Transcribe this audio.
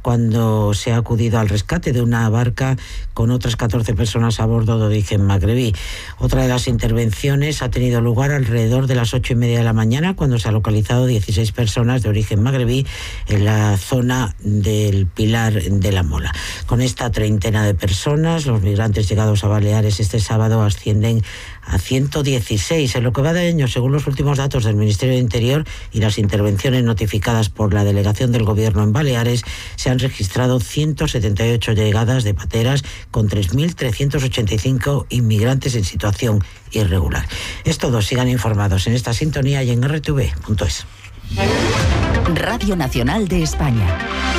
cuando se ha acudido al rescate de una barca con otras 14 personas a bordo de origen magrebí. Otra de las intervenciones ha tenido lugar alrededor de las 8:30 de la mañana, cuando se ha localizado 16 personas de origen magrebí en la zona del Pilar de la Mola. Con esta treintena de personas, los migrantes llegados a Baleares este sábado ascienden a 116. En lo que va de año, según los últimos datos del Ministerio de Interior y las intervenciones notificadas por la delegación del Gobierno en Baleares, se han registrado 178 llegadas de pateras con 3.385 inmigrantes en situación irregular. Es todo. Sigan informados en esta sintonía y en rtv.es. Radio Nacional de España.